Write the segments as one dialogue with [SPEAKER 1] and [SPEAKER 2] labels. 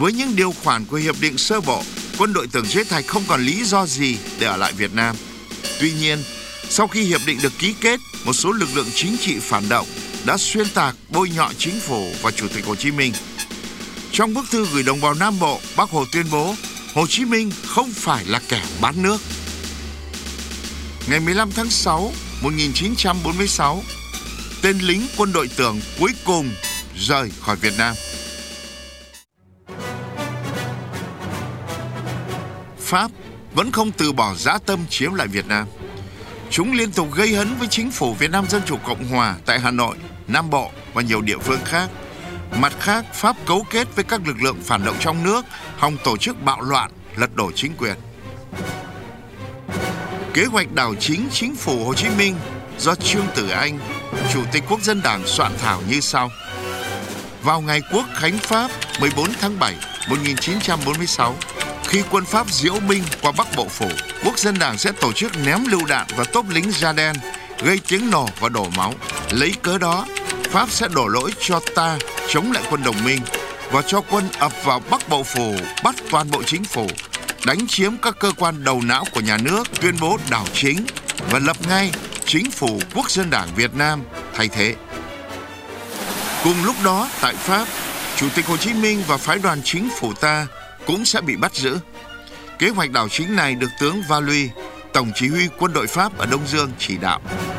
[SPEAKER 1] Với những điều khoản của hiệp định sơ bộ, quân đội tưởng Chế Thạch không còn lý do gì để ở lại Việt Nam. Tuy nhiên, sau khi hiệp định được ký kết, một số lực lượng chính trị phản động đã xuyên tạc, bôi nhọ chính phủ và Chủ tịch Hồ Chí Minh. Trong bức thư gửi đồng bào Nam Bộ, Bác Hồ tuyên bố Hồ Chí Minh không phải là kẻ bán nước. Ngày 15 tháng 6, 1946, tên lính quân đội tưởng cuối cùng rời khỏi Việt Nam. Pháp vẫn không từ bỏ dã tâm chiếm lại Việt Nam. Chúng liên tục gây hấn với chính phủ Việt Nam Dân Chủ Cộng Hòa tại Hà Nội, Nam Bộ và nhiều địa phương khác. Mặt khác, Pháp cấu kết với các lực lượng phản động trong nước, hòng tổ chức bạo loạn, lật đổ chính quyền. Kế hoạch đảo chính chính phủ Hồ Chí Minh do Trương Tử Anh, Chủ tịch Quốc dân Đảng soạn thảo như sau. Vào ngày Quốc khánh Pháp 14 tháng 7, 1946, khi quân Pháp diễu binh qua Bắc Bộ Phủ, Quốc dân Đảng sẽ tổ chức ném lựu đạn vào tốp lính da đen, gây tiếng nổ và đổ máu. Lấy cớ đó, Pháp sẽ đổ lỗi cho ta chống lại quân đồng minh và cho quân ập vào Bắc Bộ Phủ, bắt toàn bộ chính phủ, đánh chiếm các cơ quan đầu não của nhà nước, tuyên bố đảo chính và lập ngay chính phủ Quốc dân Đảng Việt Nam thay thế. Cùng lúc đó, tại Pháp, Chủ tịch Hồ Chí Minh và phái đoàn chính phủ ta cũng sẽ bị bắt giữ. Kế hoạch đảo chính này được tướng Valois, Tổng chỉ huy quân đội Pháp ở Đông Dương chỉ đạo.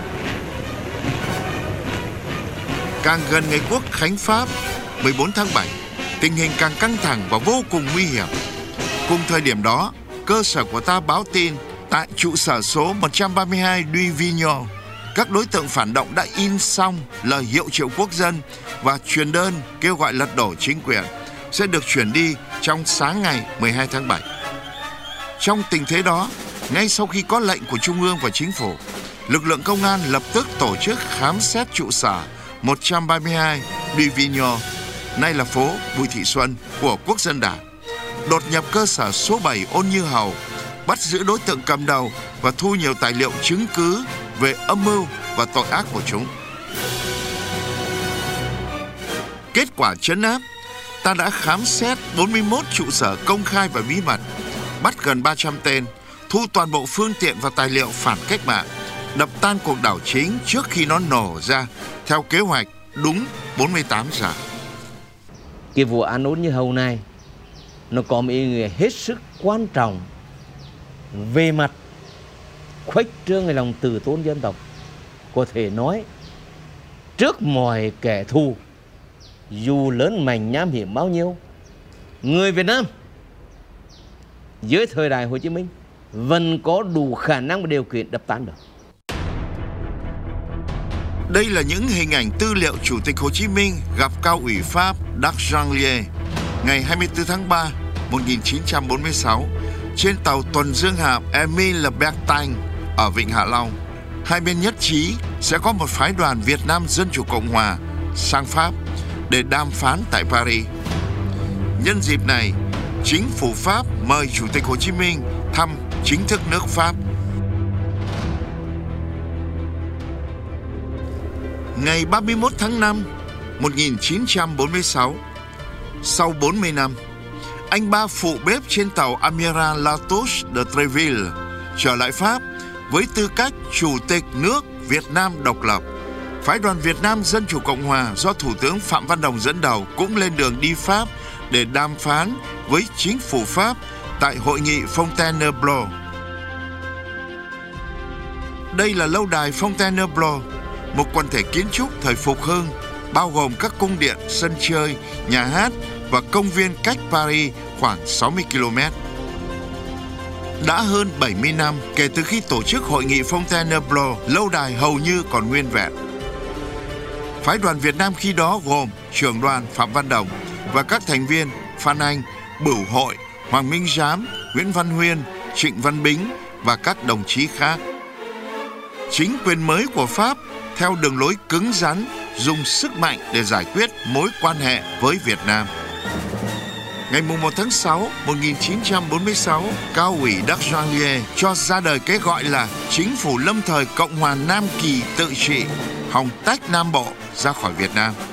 [SPEAKER 1] Càng gần ngày Quốc khánh Pháp 14 tháng 7, tình hình càng căng thẳng và vô cùng nguy hiểm. Cùng thời điểm đó, cơ sở của ta báo tin tại trụ sở số 132 Duvignon, các đối tượng phản động đã in xong lời hiệu triệu quốc dân và truyền đơn kêu gọi lật đổ chính quyền sẽ được chuyển đi trong sáng ngày 12 tháng 7. Trong tình thế đó, ngay sau khi có lệnh của Trung ương và Chính phủ, lực lượng công an lập tức tổ chức khám xét trụ sở 132 Duvignon, nay là phố Bùi Thị Xuân của Quốc dân Đảng, đột nhập cơ sở số 7 Ôn Như Hầu, bắt giữ đối tượng cầm đầu và thu nhiều tài liệu chứng cứ về âm mưu và tội ác của chúng. Kết quả trấn áp, ta đã khám xét 41 trụ sở công khai và bí mật, bắt gần 300 tên, thu toàn bộ phương tiện và tài liệu phản cách mạng, đập tan cuộc đảo chính trước khi nó nổ ra theo kế hoạch đúng 48 giờ.
[SPEAKER 2] Cái vụ án Ôn Như Hầu này nó có một ý nghĩa hết sức quan trọng về mặt khuếch trương cái lòng từ tôn dân tộc. Có thể nói trước mọi kẻ thù, dù lớn mạnh nham hiểm bao nhiêu, người Việt Nam dưới thời đại Hồ Chí Minh vẫn có đủ khả năng và điều kiện đập tan được.
[SPEAKER 1] Đây là những hình ảnh tư liệu Chủ tịch Hồ Chí Minh gặp cao ủy Pháp Jacques Janlier ngày 24 tháng 3, 1946 trên tàu tuần dương hạm Émile Le Bertin ở Vịnh Hạ Long. Hai bên nhất trí sẽ có một phái đoàn Việt Nam Dân Chủ Cộng Hòa sang Pháp để đàm phán tại Paris. Nhân dịp này, chính phủ Pháp mời Chủ tịch Hồ Chí Minh thăm chính thức nước Pháp. Ngày 31 tháng 5, 1946, sau 40 năm, anh ba phụ bếp trên tàu Amiral Latouche de Treville trở lại Pháp với tư cách Chủ tịch nước Việt Nam độc lập. Phái đoàn Việt Nam Dân Chủ Cộng Hòa do Thủ tướng Phạm Văn Đồng dẫn đầu cũng lên đường đi Pháp để đàm phán với chính phủ Pháp tại hội nghị Fontainebleau. Đây là lâu đài Fontainebleau, một quần thể kiến trúc thời phục hưng, bao gồm các cung điện, sân chơi, nhà hát và công viên cách Paris khoảng 60 km. Đã hơn 70 năm kể từ khi tổ chức hội nghị Fontainebleau, lâu đài hầu như còn nguyên vẹn. Phái đoàn Việt Nam khi đó gồm trưởng đoàn Phạm Văn Đồng và các thành viên Phan Anh, Bửu Hội, Hoàng Minh Giám, Nguyễn Văn Huyên, Trịnh Văn Bính và các đồng chí khác. Chính quyền mới của Pháp theo đường lối cứng rắn, dùng sức mạnh để giải quyết mối quan hệ với Việt Nam. Ngày 1 tháng 6, 1946, cao ủy Jacques Janlier cho ra đời cái gọi là Chính phủ lâm thời Cộng hòa Nam Kỳ tự trị, hòng tách Nam Bộ ra khỏi Việt Nam.